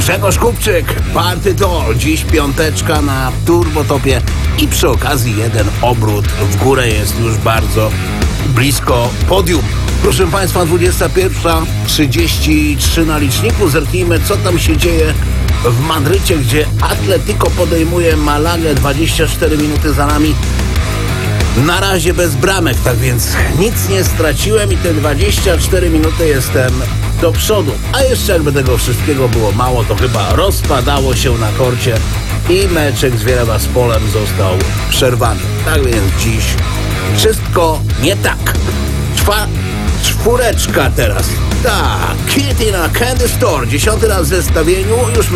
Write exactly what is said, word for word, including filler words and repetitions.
Grzegorz Kupczyk, Party Doll. Dziś piąteczka na Turbotopie i przy okazji jeden obrót w górę, jest już bardzo blisko podium. Proszę Państwa, dwudziesta pierwsza trzydzieści trzy na liczniku. Zerknijmy, co tam się dzieje w Madrycie, gdzie Atletico podejmuje Malagę. dwadzieścia cztery minuty za nami. Na razie bez bramek, tak więc nic nie straciłem i te dwadzieścia cztery minuty jestem do przodu. A jeszcze jakby tego wszystkiego było mało, to chyba rozpadało się na korcie i meczek z Wielewa z Polem został przerwany. Tak więc dziś wszystko nie tak. Czwa, czwóreczka teraz. Tak, Kitty na Candy Store. Dziesiąty raz w zestawieniu. Już